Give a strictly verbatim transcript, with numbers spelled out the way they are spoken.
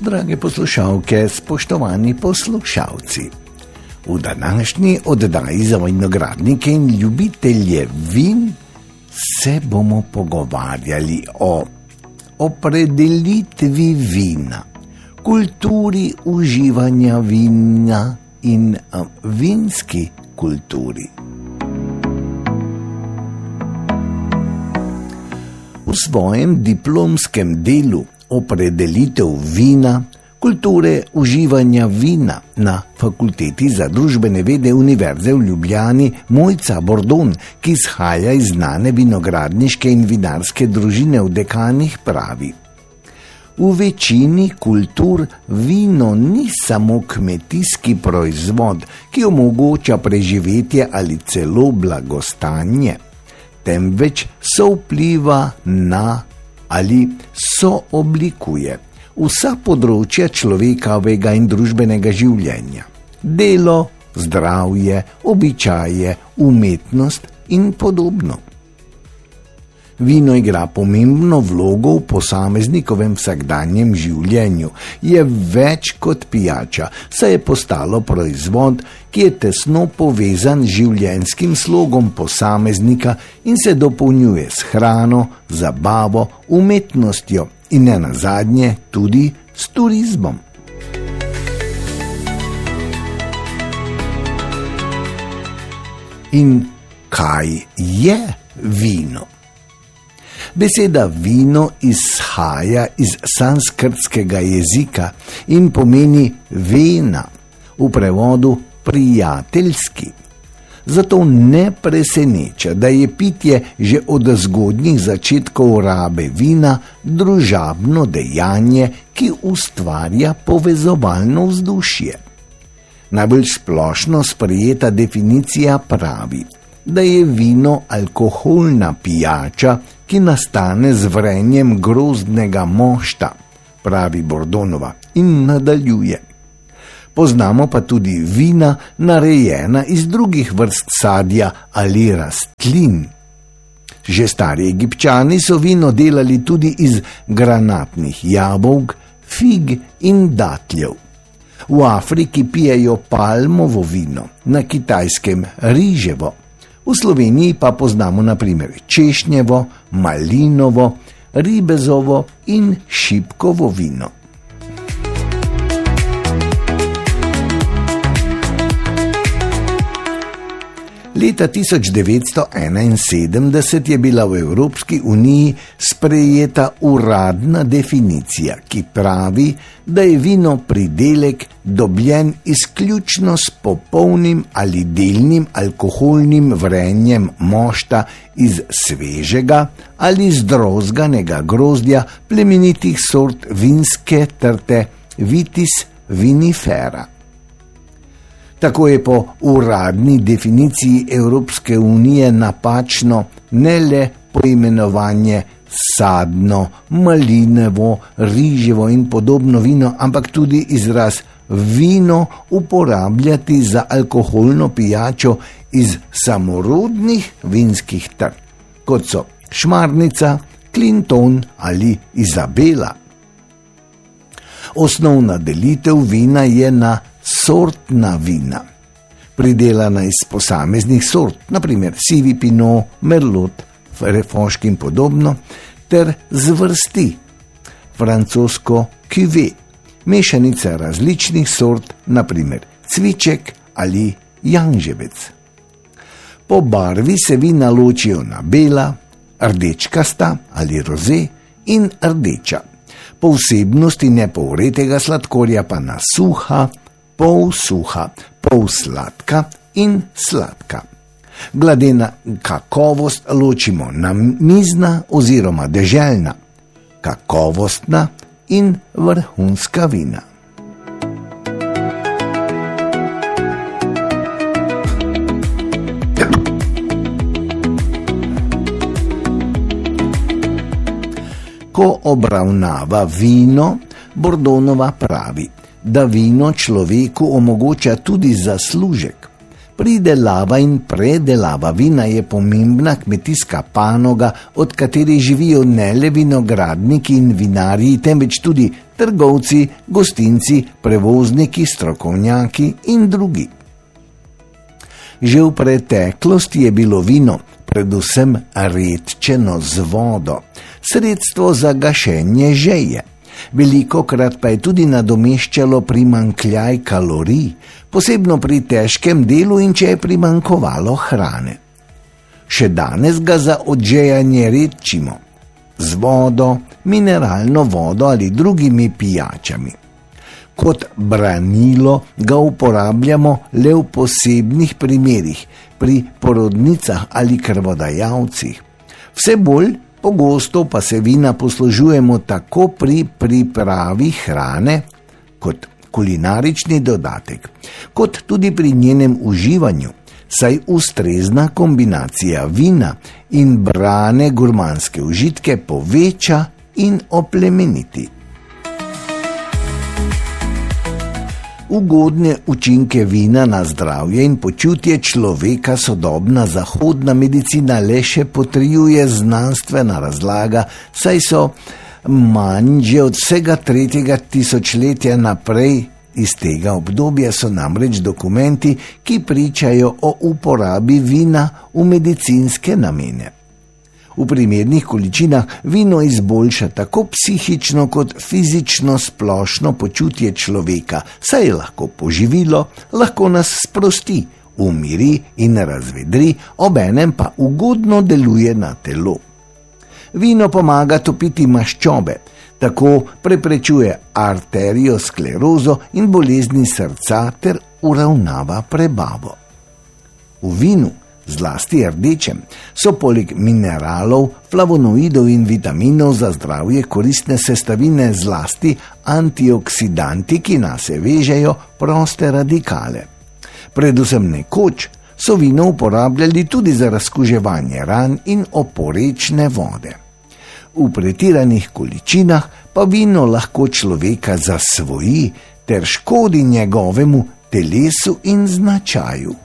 Drage poslušalke, spoštovani poslušalci. V današnji oddaji za vinogradnike in ljubitelje vin se bomo pogovarjali o opredelitvi vina, kulturi uživanja vina in vinski kulturi. V svojem diplomskem delu Opredelitev vina, kulture uživanja vina na Fakulteti za družbene vede Univerze v Ljubljani Mojca Bordon, ki izhaja iz znane vinogradniške in vinarske družine v Dekanih, pravi: v večini kultur vino ni samo kmetijski proizvod, ki omogoča preživetje ali celo blagostanje, temveč sovpliva na ali sooblikuje vsa področja človekovega in družbenega življenja, delo, zdravje, običaje, umetnost in podobno. Vino igra pomembno vlogo v posameznikovem vsakdanjem življenju, je več kot pijača, saj je postalo proizvod, ki je tesno povezan z življenjskim slogom posameznika in se dopolnjuje s hrano, zabavo, umetnostjo in ne nazadnje tudi s turizmom. In kaj je vino? Beseda vino izhaja iz sanskrtskega jezika in pomeni vena, v prevodu prijateljski. Zato ne preseneča, da je pitje že od zgodnjih začetkov rabe vina družabno dejanje, ki ustvarja povezovalno vzdušje. Najbolj splošno sprejeta definicija pravi, da je vino alkoholna pijača, ki nastane z vrenjem grozdnega mošta, pravi Bordonova in nadaljuje. Poznamo pa tudi vina, narejena iz drugih vrst sadja ali rastlin. Že stari Egipčani so vino delali tudi iz granatnih jabolk, fig in datljev. V Afriki pijejo palmovo vino, na Kitajskem riževo. V Sloveniji pa poznamo na primer češnjevo, malinovo, ribezovo in šipkovo vino. Leta tisoč devetsto enainsedemdeset je bila v Evropski uniji sprejeta uradna definicija, ki pravi, da je vino pridelek dobljen izključno s popolnim ali delnim alkoholnim vrenjem mošta iz svežega ali zdrozganega grozdja plemenitih sort vinske trte Vitis vinifera. Tako je po uradni definiciji Evropske unije napačno ne le poimenovanje sadno, malinevo, riževo in podobno vino, ampak tudi izraz vino uporabljati za alkoholno pijačo iz samorodnih vinskih trt, kot so Šmarnica, Clinton ali Izabela. Osnovna delitev vina je na sortna vina, pridelana iz posameznih sort, naprimer sivi pinot, merlot, refošk in podobno, ter zvrsti, francosko cuvée, mešanica različnih sort, naprimer cviček ali janževec. Po barvi se vina ločijo na bela, rdečkasta ali roze in rdeča. Po vsebnosti nepolretega sladkorja pa na suha, pol suha, pol sladka in sladka. Glede na kakovost ločimo na mizna oziroma deželna, kakovostna in vrhunska vina. Ko obravnava vino, Bordonova pravi, da vino človeku omogoča tudi zaslužek. Pridelava in predelava vina je pomembna kmetijska panoga, od katere živijo ne le vinogradniki in vinarji, temveč tudi trgovci, gostinci, prevozniki, strokovnjaki in drugi. Že v preteklosti je bilo vino predvsem redčeno z vodo, sredstvo za gašenje žeje. Velikokrat pa je tudi nadomeščalo primanjkljaj kalorij, posebno pri težkem delu in če je primanjkovalo hrane. Še danes ga za odžejanje redčimo z vodo, mineralno vodo ali drugimi pijačami. Kot branilo ga uporabljamo le v posebnih primerih, pri porodnicah ali krvodajalcih. Vse bolj pogosto pa se vina poslužujemo tako pri pripravi hrane kot kulinarični dodatek, kot tudi pri njenem uživanju, saj ustrezna kombinacija vina in brane gurmanske užitke poveča in oplemeniti. Ugodne učinke vina na zdravje in počutje človeka sodobna zahodna medicina le še potrjuje znanstvena razlaga, saj so manj že od vsega tretjega tisočletja naprej. Iz tega obdobja so namreč dokumenti, ki pričajo o uporabi vina v medicinske namene. V primernih količinah vino izboljša tako psihično kot fizično splošno počutje človeka, saj je lahko poživilo, lahko nas sprosti, umiri in razvedri, obenem pa ugodno deluje na telo. Vino pomaga topiti maščobe, tako preprečuje arteriosklerozo in bolezni srca ter uravnava prebavo. V vinu, zlasti rdečem, so poleg mineralov, flavonoidov in vitaminov za zdravje koristne sestavine zlasti antioksidanti, ki nase vežejo proste radikale. Predvsem nekoč so vino uporabljali tudi za razkuževanje ran in oporečne vode. V pretiranih količinah pa vino lahko človeka zasvoji ter škodi njegovemu telesu in značaju.